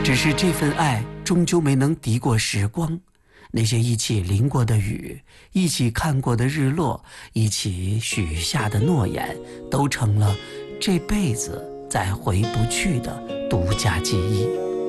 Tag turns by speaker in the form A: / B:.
A: 只是这份爱终究没能敌过时光，那些一起淋过的雨，一起看过的日落，一起许下的诺言，都成了这辈子再回不去的独家记忆。